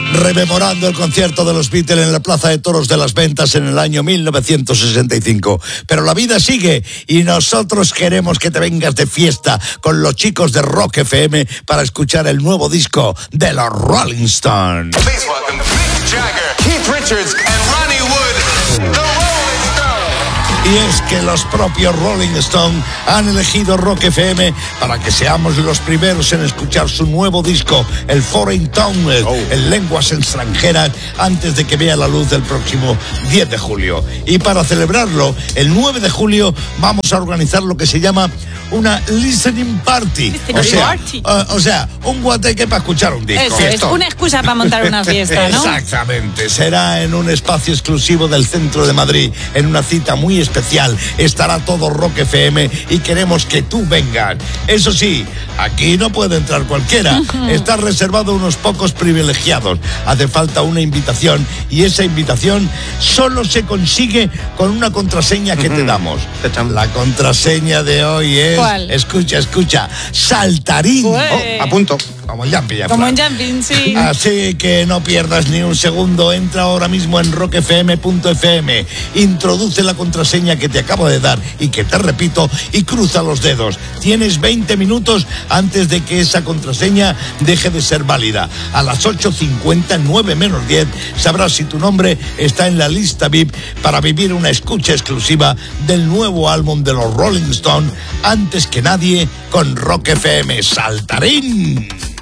rememorando el concierto de los Beatles en la Plaza de Toros de las Ventas en el año 1965. Pero la vida sigue y nosotros queremos que te vengas de fiesta con los chicos de Rock FM para escuchar el nuevo disco de los Rolling Stones. Please welcome Mick Jagger, Keith Richards and Ronnie Wood, the Rolling Stones. Y es que los propios Rolling Stones han elegido Rock FM para que seamos los primeros en escuchar su nuevo disco, el Foreign Tongue, en lenguas extranjeras, antes de que vea la luz el próximo 10 de julio. Y para celebrarlo, el 9 de julio vamos a organizar lo que se llama una listening party. O sea, un guateque para escuchar un disco. Eso, es una excusa para montar una fiesta, ¿no? Exactamente. Será en un espacio exclusivo del centro de Madrid, en una cita muy especial. Estará todo Rock FM y queremos que tú vengas. Eso sí, aquí no puede entrar cualquiera. Está reservado a unos pocos privilegiados. Hace falta una invitación y esa invitación solo se consigue con una contraseña que te damos. La contraseña de hoy es... ¿Cuál? Escucha. Saltarín. A punto. Como en Jumping. Como en Jumping, sí. Así que no pierdas ni un segundo. Entra ahora mismo en rockfm.fm. Introduce la contraseña que te acabo de dar y que te repito y cruza los dedos. Tienes 20 minutos antes de que esa contraseña deje de ser válida. A las 8:50, 9 menos 10, sabrás si tu nombre está en la lista VIP para vivir una escucha exclusiva del nuevo álbum de los Rolling Stones antes que nadie con Rock FM. ¡Saltarín!